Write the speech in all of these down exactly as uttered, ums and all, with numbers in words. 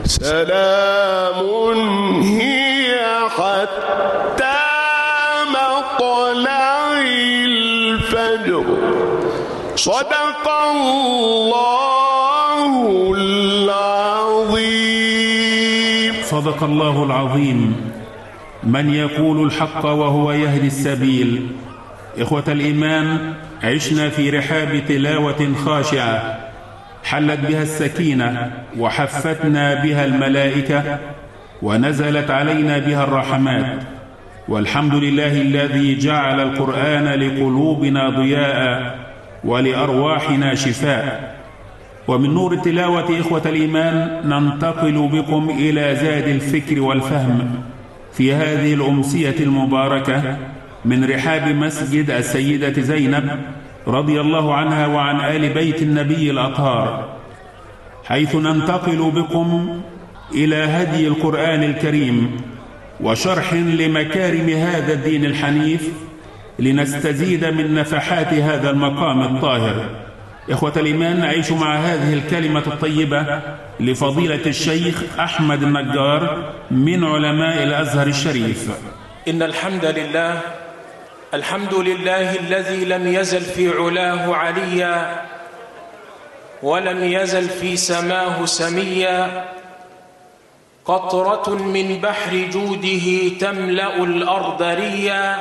سلام هي حتى مطلع الفجر. صدق الله العظيم. صدق الله العظيم. من يقول الحق وهو يهدي السبيل. إخوة الإيمان، عشنا في رحاب تلاوة خاشعة حلت بها السكينة وحفتنا بها الملائكة ونزلت علينا بها الرحمات، والحمد لله الذي جعل القرآن لقلوبنا ضياء ولأرواحنا شفاء. ومن نور التلاوة إخوة الإيمان ننتقل بكم إلى زاد الفكر والفهم في هذه الأمسية المباركة من رحاب مسجد السيدة زينب رضي الله عنها وعن آل بيت النبي الأطهار، حيث ننتقل بكم إلى هدي القرآن الكريم وشرح لمكارم هذا الدين الحنيف لنستزيد من نفحات هذا المقام الطاهر. إخوة الإيمان، نعيش مع هذه الكلمة الطيبة لفضيلة الشيخ أحمد النجار من علماء الأزهر الشريف. إن الحمد لله الحمد لله الذي لم يزل في علاه عليا ولم يزل في سماه سميا، قطرة من بحر جوده تملأ الأرض ريا،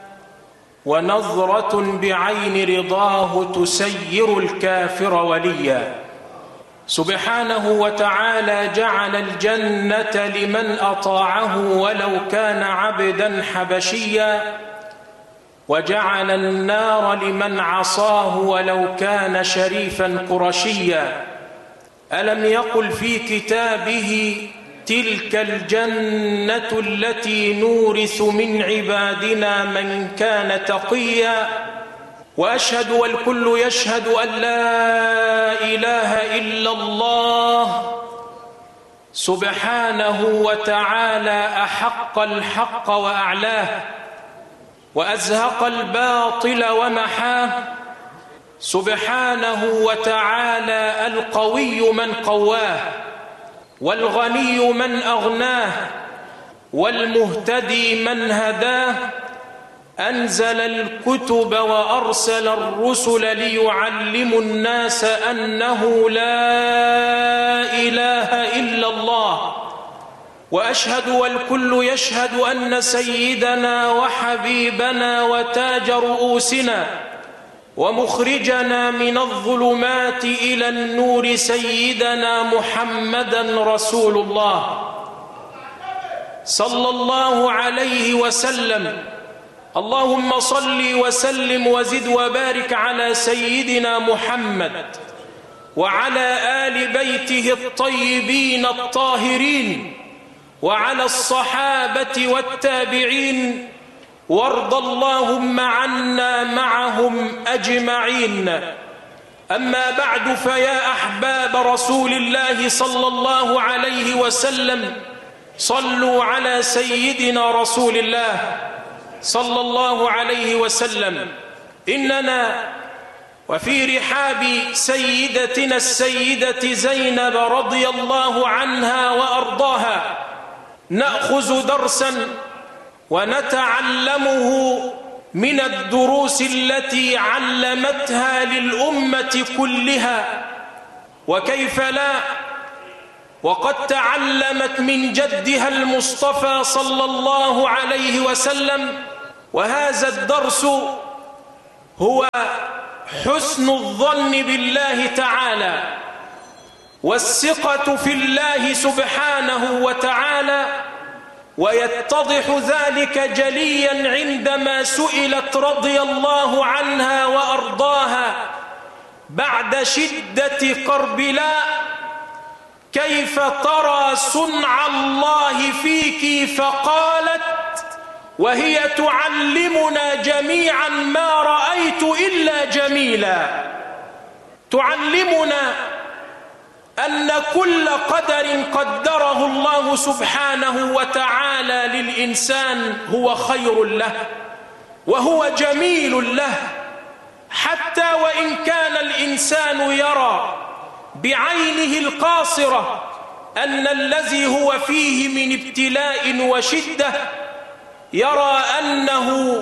ونظرة بعين رضاه تسير الكافر وليا. سبحانه وتعالى جعل الجنة لمن أطاعه ولو كان عبدا حبشيا، وجعل النار لمن عصاه ولو كان شريفا قرشيا. ألم يقل في كتابه تلك الجنة التي نورث من عبادنا من كان تقيا. وأشهد والكل يشهد أن لا إله إلا الله سبحانه وتعالى أحق الحق وأعلاه، وأزهق الباطل ومحاه. سبحانه وتعالى القوي من قواه، والغني من أغناه، والمهتدي من هداه. أنزل الكتب وأرسل الرسل ليعلموا الناس أنه لا إله إلا الله. وأشهد والكل يشهد أن سيدنا وحبيبنا وتاج رؤوسنا ومخرجنا من الظلمات إلى النور سيدنا محمدا رسول الله صلى الله عليه وسلم. اللهم صل وسلم وزد وبارك على سيدنا محمد وعلى آل بيته الطيبين الطاهرين وعلى الصحابة والتابعين، وارض اللهم عنا معهم أجمعين. أما بعد، فيا أحباب رسول الله صلى الله عليه وسلم، صلوا على سيدنا رسول الله صلى الله عليه وسلم. إننا وفي رحاب سيدتنا السيدة زينب رضي الله عنها وأرضاها نأخذ درسا ونتعلمه من الدروس التي علمتها للأمة كلها، وكيف لا، وقد تعلمت من جدها المصطفى صلى الله عليه وسلم. وهذا الدرس هو حسن الظن بالله تعالى والثقة في الله سبحانه وتعالى. ويتضح ذلك جليا عندما سئلت رضي الله عنها وأرضاها بعد شدة كربلاء: كيف ترى صنع الله فيك؟ فقالت وهي تعلمنا جميعا: ما رأيت إلا جميلا. تعلمنا أن كل قدر قدره الله سبحانه وتعالى للإنسان هو خير له وهو جميل له، حتى وإن كان الإنسان يرى بعينه القاصرة أن الذي هو فيه من ابتلاء وشدة يرى أنه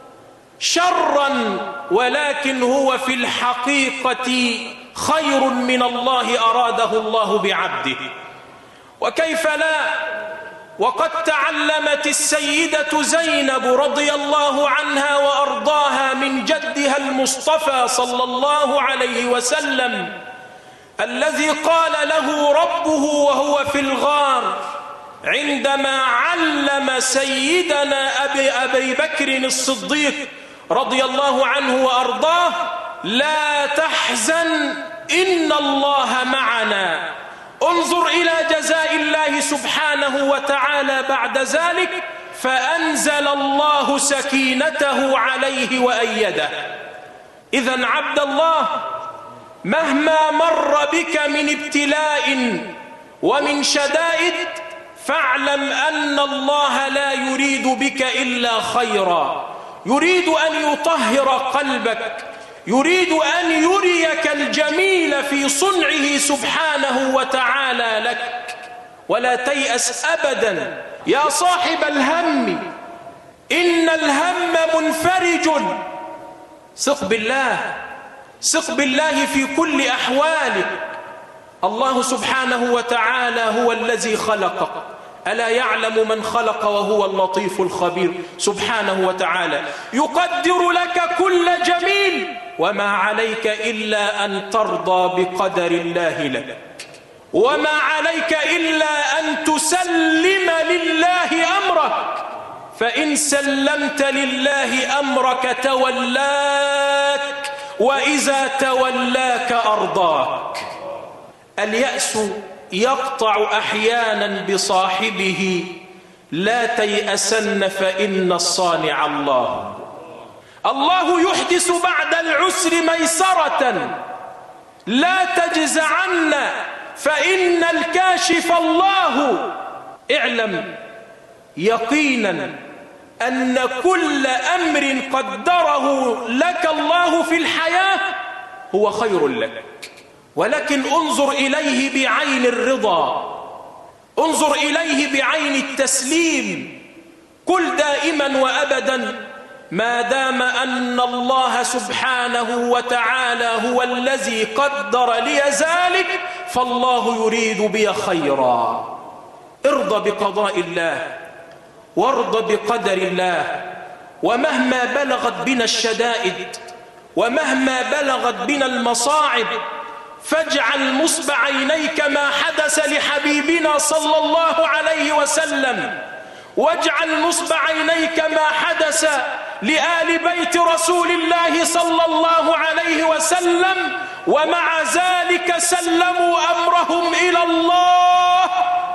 شرا، ولكن هو في الحقيقة خير من الله أراده الله بعبده. وكيف لا وقد تعلمت السيدة زينب رضي الله عنها وأرضاها من جدها المصطفى صلى الله عليه وسلم الذي قال له ربه وهو في الغار عندما علم سيدنا أبي, أبي بكر الصديق رضي الله عنه وأرضاه: لا تحزن إن الله معنا. انظر إلى جزاء الله سبحانه وتعالى بعد ذلك، فأنزل الله سكينته عليه وأيده. إذن عبد الله، مهما مر بك من ابتلاء ومن شدائد فاعلم أن الله لا يريد بك إلا خيرا، يريد أن يطهر قلبك، يريد أن يريك الجميل في صنعه سبحانه وتعالى لك. ولا تيأس أبدا يا صاحب الهم، إن الهم منفرج. ثق بالله، ثق بالله في كل أحوالك. الله سبحانه وتعالى هو الذي خلقك، ألا يعلم من خلق وهو اللطيف الخبير سبحانه وتعالى. يقدر لك كل جميل، وما عليك إلا أن ترضى بقدر الله لك، وما عليك إلا أن تسلم لله أمرك، فإن سلمت لله أمرك تولاك، وإذا تولاك أرضاك. اليأس يقطع أحيانا بصاحبه، لا تيأسن فإن الصانع الله. الله يحدث بعد العسر ميسرة، لا تجزعن فإن الكاشف الله. اعلم يقينا أن كل أمر قدره لك الله في الحياة هو خير لك، ولكن انظر إليه بعين الرضا، انظر إليه بعين التسليم. قل دائما وأبدا: ما دام أن الله سبحانه وتعالى هو الذي قدر لي ذلك فالله يريد بي خيرا. ارضى بقضاء الله وارضى بقدر الله، ومهما بلغت بنا الشدائد ومهما بلغت بنا المصاعب فاجعل نصب عينيك ما حدث لحبيبنا صلى الله عليه وسلم، واجعل نصب عينيك ما حدث لآل بيت رسول الله صلى الله عليه وسلم، ومع ذلك سلموا أمرهم إلى الله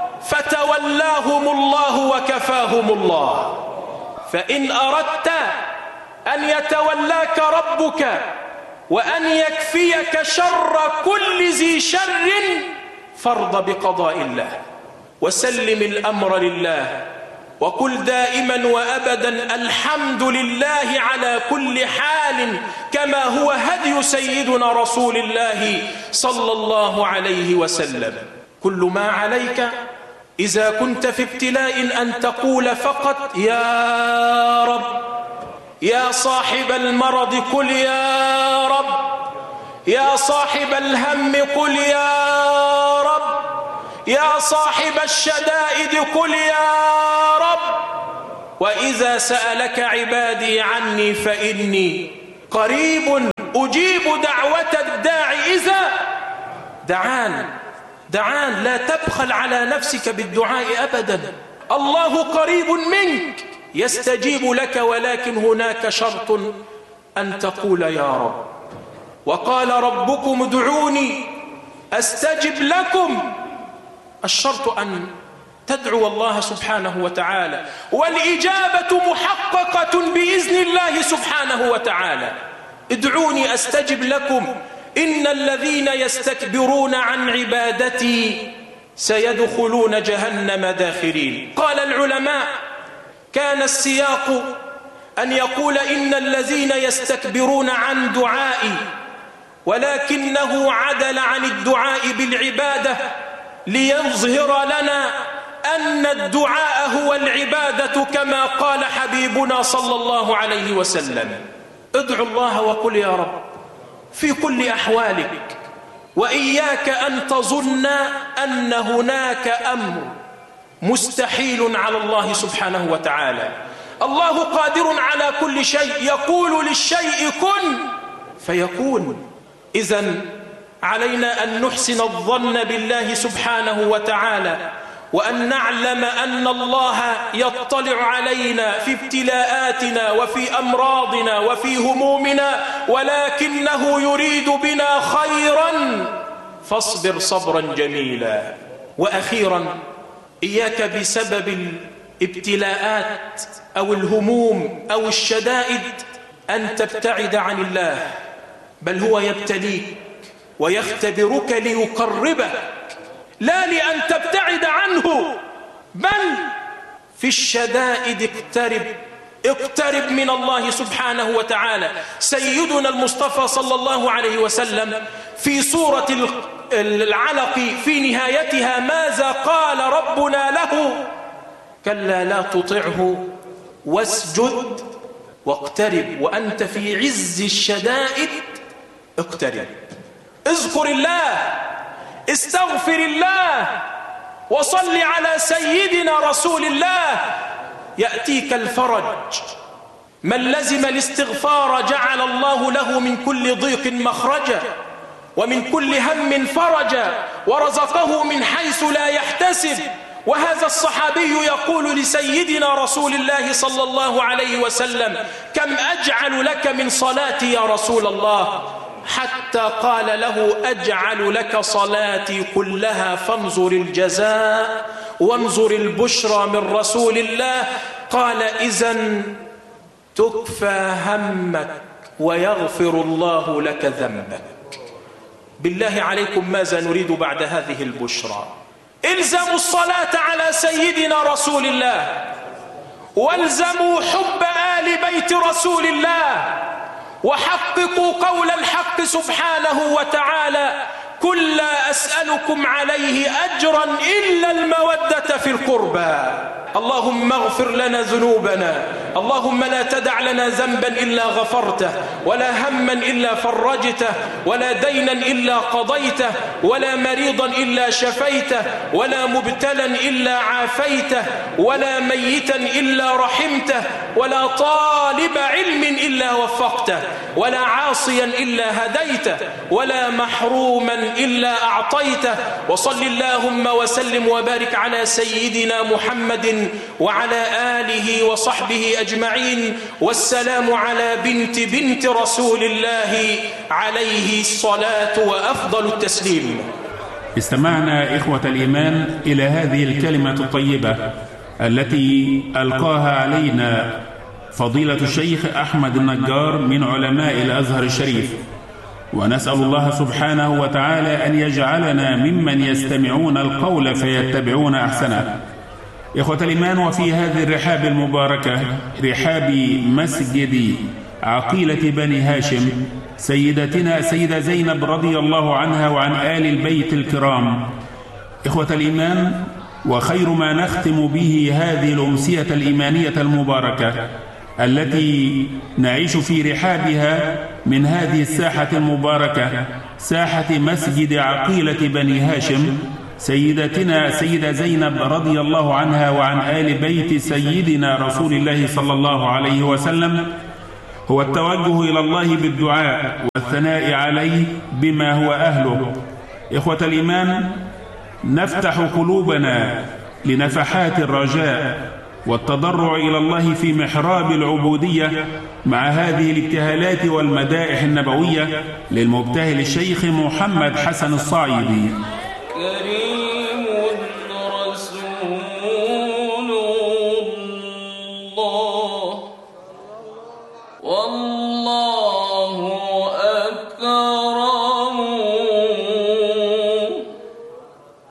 فتولاهم الله وكفاهم الله. فإن أردت أن يتولاك ربك وأن يكفيك شر كل ذي شر فارض بقضاء الله وسلم الأمر لله، وقل دائما وأبدا: الحمد لله على كل حال، كما هو هدي سيدنا رسول الله صلى الله عليه وسلم. كل ما عليك إذا كنت في ابتلاء أن تقول فقط: يا رب. يا صاحب المرض قل يا رب، يا صاحب الهم قل يا رب، يا صاحب الشدائد قل يا رب. وإذا سألك عبادي عني فإني قريب أجيب دعوة الداع إذا دعان. دعان، لا تبخل على نفسك بالدعاء أبدا. الله قريب منك يستجيب لك، ولكن هناك شرط أن تقول يا رب. وقال ربكم ادعوني أستجب لكم. الشرط أن تدعو الله سبحانه وتعالى، والإجابة محققة بإذن الله سبحانه وتعالى. ادعوني أستجب لكم إن الذين يستكبرون عن عبادتي سيدخلون جهنم داخرين. قال العلماء: كان السياق أن يقول إن الذين يستكبرون عن دعائي، ولكنه عدل عن الدعاء بالعبادة ليظهر لنا أن الدعاء هو العبادة كما قال حبيبنا صلى الله عليه وسلم. ادعو الله وقل يا رب في كل أحوالك، وإياك أن تظن أن هناك أمر مستحيل على الله سبحانه وتعالى. الله قادر على كل شيء، يقول للشيء كن فيكون. إذن علينا أن نحسن الظن بالله سبحانه وتعالى، وأن نعلم أن الله يطلع علينا في ابتلاءاتنا وفي أمراضنا وفي همومنا، ولكنه يريد بنا خيرا، فاصبر صبرا جميلا. وأخيرا، إياك بسبب الابتلاءات أو الهموم أو الشدائد أن تبتعد عن الله، بل هو يبتليك ويختبرك ليقربك، لا لأن تبتعد عنه، بل في الشدائد اقترب اقترب من الله سبحانه وتعالى. سيدنا المصطفى صلى الله عليه وسلم في سورة العلق في نهايتها ماذا قال ربنا له؟ كلا لا تطعه واسجد واقترب، وأنت في عز الشدائد اقترب. اذكر الله، استغفر الله، وصل على سيدنا رسول الله، يأتيك الفرج. من لزم الاستغفار جعل الله له من كل ضيق مخرجا، ومن كل هم فرجا، ورزقه من حيث لا يحتسب. وهذا الصحابي يقول لسيدنا رسول الله صلى الله عليه وسلم: كم أجعل لك من صلاتي يا رسول الله؟ حتى قال له: أجعل لك صلاتي كلها، فانظر الجزاء وانظر البشرى من رسول الله. قال: إذن تكفى همك ويغفر الله لك ذنبك. بالله عليكم ماذا نريد بعد هذه البشرى؟ الزموا الصلاة على سيدنا رسول الله، والزموا حب آل بيت رسول الله، وحققوا قول الحق سبحانه وتعالى: قل لا أسألكم عليه أجرا إلا المودة في القربى. اللهم اغفر لنا ذنوبنا، اللهم لا تدع لنا ذنبا إلا غفرته، ولا هما إلا فرجته، ولا دينا إلا قضيته، ولا مريضا إلا شفيته، ولا مبتلا إلا عافيته، ولا ميتا إلا رحمته، ولا طالب علم إلا وفقته، ولا عاصيا إلا هديته، ولا محروما إلا أعطيته. وصل اللهم وسلم وبارك على سيدنا محمد وعلى آله وصحبه أجمعين. والسلام على بنت بنت رسول الله عليه الصلاة وأفضل التسليم. استمعنا إخوة الإيمان إلى هذه الكلمة الطيبة التي ألقاها علينا فضيلة الشيخ أحمد النجار من علماء الأزهر الشريف، ونسأل الله سبحانه وتعالى أن يجعلنا ممن يستمعون القول فيتبعون أحسنه. إخوة الإيمان، وفي هذه الرحاب المباركة، رحاب مسجد عقيلة بني هاشم، سيدتنا سيدة زينب رضي الله عنها وعن آل البيت الكرام. إخوة الإيمان، وخير ما نختم به هذه الأمسية الإيمانية المباركة التي نعيش في رحابها من هذه الساحة المباركة، ساحة مسجد عقيلة بني هاشم، سيدتنا سيدة زينب رضي الله عنها وعن آل بيت سيدنا رسول الله صلى الله عليه وسلم، هو التوجه إلى الله بالدعاء والثناء عليه بما هو أهله. إخوة الإيمان، نفتح قلوبنا لنفحات الرجاء والتضرع إلى الله في محراب العبودية مع هذه الابتهالات والمدائح النبوية للمبتهل الشيخ محمد حسن الصعيدي.